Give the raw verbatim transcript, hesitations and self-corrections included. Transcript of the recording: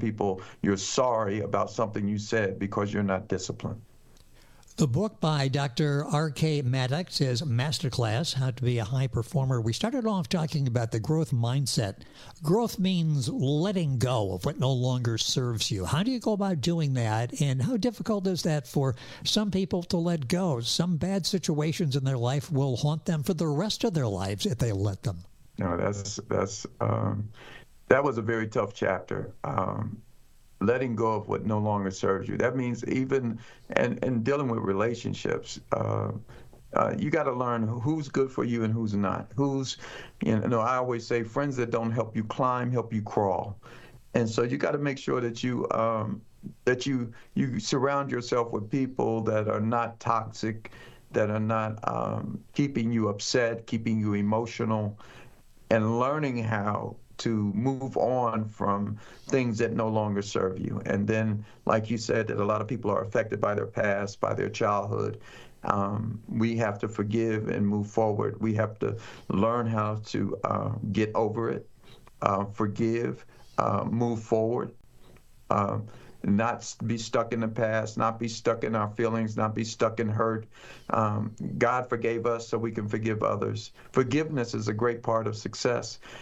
people you're sorry about something you said because you're not disciplined. The book by Doctor R K Maddox is Masterclass, How to Be a High Performer. We started off talking about the growth mindset. Growth means letting go of what no longer serves you. How do you go about doing that, and how difficult is that for some people to let go? Some bad situations in their life will haunt them for the rest of their lives if they let them. No, that's, that's um, that was a very tough chapter. Um, letting go of what no longer serves you. That means even, and, and dealing with relationships, uh, uh, you got to learn who's good for you and who's not. Who's, you know, I always say friends that don't help you climb, help you crawl. And so you got to make sure that you, um, that you, you surround yourself with people that are not toxic, that are not um, keeping you upset, keeping you emotional, and learning how to move on from things that no longer serve you. And then, like you said, that a lot of people are affected by their past, by their childhood. Um, we have to forgive and move forward. We have to learn how to uh, get over it, uh, forgive, uh, move forward. Um, not be stuck in the past, not be stuck in our feelings, not be stuck in hurt. Um, God forgave us so we can forgive others. Forgiveness is a great part of success.